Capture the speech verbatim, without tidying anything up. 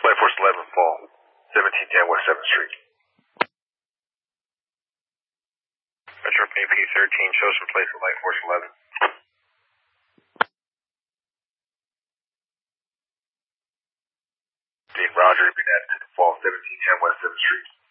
Light Force eleven fall, seventeen ten West seventh Street. Metro P P thirteen, show some place for Light Force eleven. Dean Roger, been added to the fall, seventeen ten West seventh Street.